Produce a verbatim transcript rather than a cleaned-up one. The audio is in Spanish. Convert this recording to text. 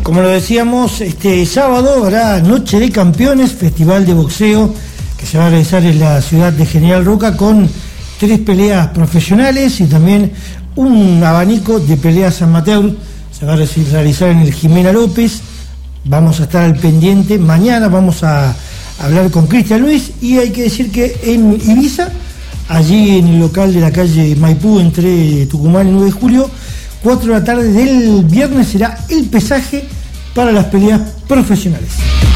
Como lo decíamos, este sábado habrá Noche de Campeones, festival de boxeo que se va a realizar en la ciudad de General Roca con tres peleas profesionales y también un abanico de peleas amateur. Se va a realizar en el Jimena López. Vamos a estar al pendiente. Mañana vamos a hablar con Cristian Luis y hay que decir que en Ibiza, allí en el local de la calle Maipú entre Tucumán y nueve de julio, cuatro de la tarde del viernes será el pesaje para las peleas profesionales.